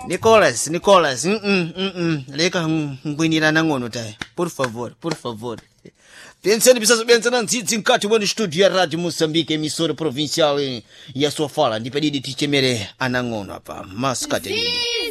Nicolas, leka ngwinira nang'ono tayi. Por favor. Pensando na nzidzi mkati mwa studio ya Radio Moçambique, emissora provincial ya sua fala. Ndipedidi tichemere anang'ono hapa. Maskate.